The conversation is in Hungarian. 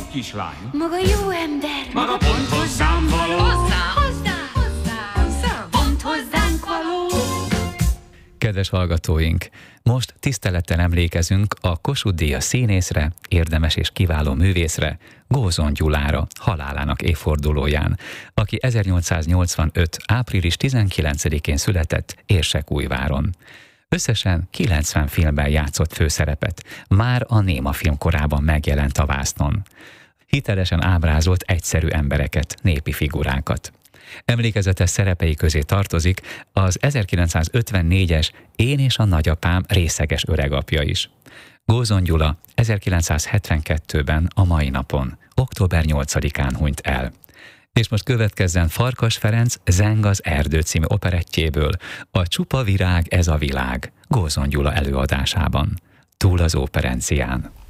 kislány. Maga jó ember. Maga pont hozzám való. Hozzá, pont hozzánk való. Kedves hallgatóink, most tisztelettel emlékezünk a Kossuth-díjas színészre, érdemes és kiváló művészre, Gózon Gyulára, halálának évfordulóján, aki 1885. április 19-én született Érsekújváron. Összesen 90 filmben játszott főszerepet, már a néma film korában megjelent a vásznon. Hitelesen ábrázolt egyszerű embereket, népi figurákat. Emlékezetes szerepei közé tartozik az 1954-es Én és a nagyapám részeges öregapja is. Gózon Gyula 1972-ben a mai napon, október 8-án hunyt el. És most következzen Farkas Ferenc Zeng az erdő című operettjéből, a Csupa virág ez a világ, Gózon Gyula előadásában. Túl az óperencián.